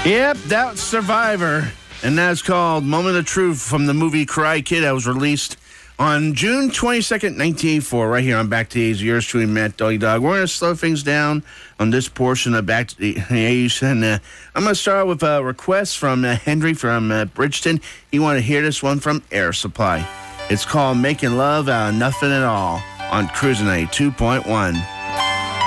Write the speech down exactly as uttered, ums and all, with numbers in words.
Yep, that's Survivor. And that's called Moment of Truth from the movie Karate Kid that was released on June twenty-second, nineteen eighty-four, right here on Back to the eighties. Yours truly, Matt Doggy Dog. We're going to slow things down on this portion of Back to the eighties. And uh, I'm going to start with a request from uh, Henry from uh, Bridgeton. He wanted to hear this one from Air Supply. It's called Making Love Out of Nothing at All on Cruising ninety-two point one.